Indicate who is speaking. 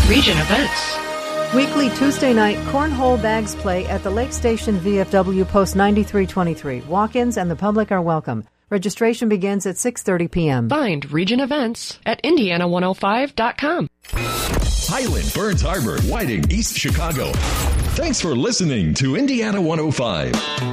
Speaker 1: Region Events.
Speaker 2: Weekly Tuesday night cornhole bags play at the Lake Station VFW Post 9323. Walk-ins and the public are welcome. Registration begins at 6:30 p.m.
Speaker 1: Find Region Events at Indiana105.com.
Speaker 3: Highland, Burns Harbor, Whiting, East Chicago. Thanks for listening to Indiana 105.